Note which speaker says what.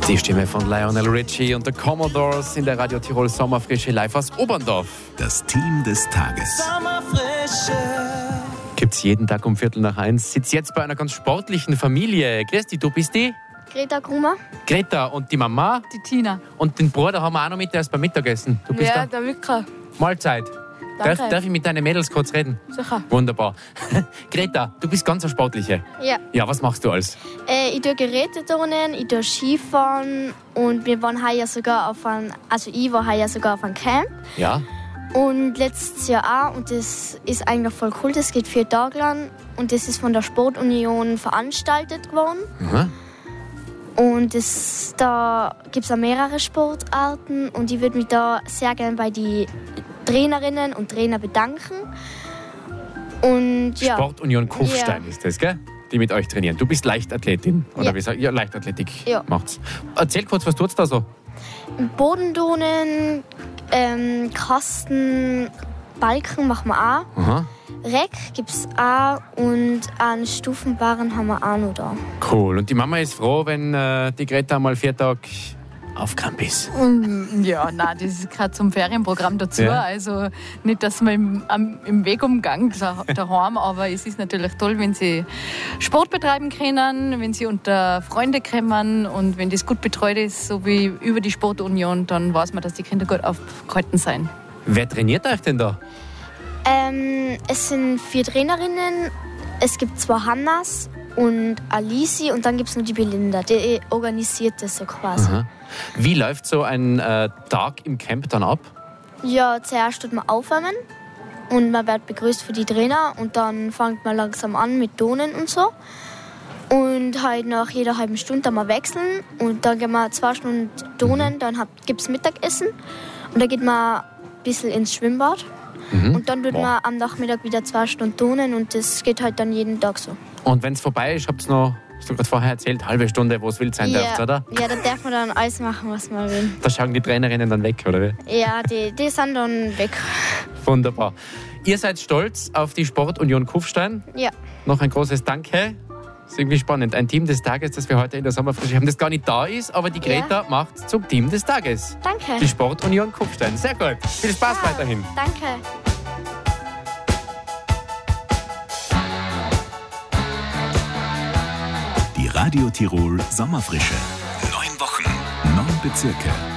Speaker 1: Die Stimme von Lionel Richie und der Commodores in der Radio Tirol Sommerfrische live aus Oberndorf.
Speaker 2: Das Team des Tages.
Speaker 1: Gibt's jeden Tag um 1:45. Sitzt jetzt bei einer ganz sportlichen Familie. Grüß dich, du bist die?
Speaker 3: Greta Krummer.
Speaker 1: Greta und die Mama.
Speaker 4: Die Tina.
Speaker 1: Und den Bruder haben wir auch noch mit, der ist beim Mittagessen. Du bist
Speaker 4: Ja,
Speaker 1: da?
Speaker 4: der Wicker.
Speaker 1: Mahlzeit.
Speaker 4: Danke.
Speaker 1: Darf ich mit deinen Mädels kurz reden?
Speaker 4: Sicher.
Speaker 1: Wunderbar. Greta, du bist ganz eine Sportliche.
Speaker 3: Ja.
Speaker 1: Ja, was machst du alles?
Speaker 3: Ich tue Geräteturnen, ich tue Skifahren und wir waren heuer sogar ich war heuer sogar auf einem Camp.
Speaker 1: Ja.
Speaker 3: Und letztes Jahr auch, und das ist eigentlich voll cool, das geht 4 Tage lang und das ist von der Sportunion veranstaltet worden.
Speaker 1: Mhm.
Speaker 3: Und da gibt es auch mehrere Sportarten und ich würde mich da sehr gerne bei den Trainerinnen und Trainer bedanken. Und ja.
Speaker 1: Sportunion Kufstein ist das, gell? Die mit euch trainieren. Du bist Leichtathletin, oder
Speaker 3: Ja.
Speaker 1: wie sagt? Ja, Leichtathletik
Speaker 3: Ja.
Speaker 1: macht's. Erzähl kurz, was tut's da so?
Speaker 3: Bodenturnen, Kasten, Balken machen wir auch.
Speaker 1: Aha.
Speaker 3: Reck gibt es auch und einen Stufenbarren haben wir auch noch da.
Speaker 1: Cool. Und die Mama ist froh, wenn die Greta mal 4 Tage auf Camp ist.
Speaker 4: Ja, nein, das gehört zum Ferienprogramm dazu.
Speaker 1: Ja.
Speaker 4: Also nicht, dass man im Wegumgang daheim, aber es ist natürlich toll, wenn sie Sport betreiben können, wenn sie unter Freunde kommen und wenn das gut betreut ist, so wie über die Sportunion, dann weiß man, dass die Kinder gut aufgehalten sind.
Speaker 1: Wer trainiert euch denn da?
Speaker 3: Es sind 4 Trainerinnen, es gibt 2 Hannas und Alici und dann gibt es noch die Belinda, die organisiert das so quasi.
Speaker 1: Aha. Wie läuft so ein Tag im Camp dann ab?
Speaker 3: Ja, zuerst tut man aufwärmen und man wird begrüßt für die Trainer und dann fängt man langsam an mit Turnen und so. Und halt nach jeder halben Stunde dann mal wechseln und dann gehen wir 2 Stunden Turnen, dann gibt es Mittagessen und dann geht man ein bisschen ins Schwimmbad. Und dann tut man am Nachmittag wieder 2 Stunden turnen und das geht halt dann jeden Tag so.
Speaker 1: Und wenn es vorbei ist, habt ihr noch, hast du gerade vorher erzählt, halbe Stunde, wo es wild sein darf, oder?
Speaker 3: Ja, da darf man dann alles machen, was man will.
Speaker 1: Da schauen die Trainerinnen dann weg, oder wie?
Speaker 3: Ja, die sind dann weg.
Speaker 1: Wunderbar. Ihr seid stolz auf die Sportunion Kufstein.
Speaker 3: Ja.
Speaker 1: Noch ein großes Danke. Das ist irgendwie spannend. Ein Team des Tages, das wir heute in der Sommerfrische haben, das gar nicht da ist, aber die Greta macht zum Team des Tages.
Speaker 3: Danke.
Speaker 1: Die Sportunion Kufstein. Sehr gut. Viel Spaß weiterhin.
Speaker 3: Danke.
Speaker 2: Die Radio Tirol Sommerfrische. 9 Wochen, 9 Bezirke.